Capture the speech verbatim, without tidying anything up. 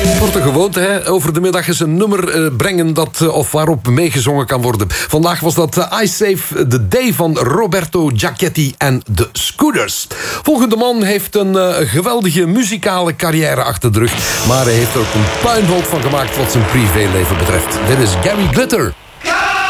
Wordt een gewoonte, hè? Over de middag eens een nummer uh, brengen dat, uh, of waarop meegezongen kan worden. Vandaag was dat uh, I Save the Day van Roberto Giachetti en de Scooters. Volgende man heeft een uh, geweldige muzikale carrière achter de rug. Maar hij heeft er ook een puinhoop van gemaakt wat zijn privéleven betreft. Dit is Gary Glitter.